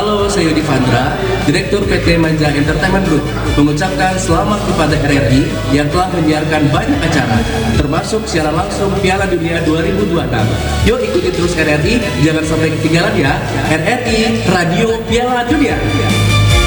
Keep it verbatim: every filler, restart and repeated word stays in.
Halo, saya Yudi Fandra, Direktur P T Manja Entertainment Group, mengucapkan selamat kepada R R I yang telah menyiarkan banyak acara, termasuk siaran langsung Piala Dunia dua ribu dua puluh enam. Yuk ikuti terus R R I, jangan sampai ketinggalan ya. R R I, Radio Piala Dunia.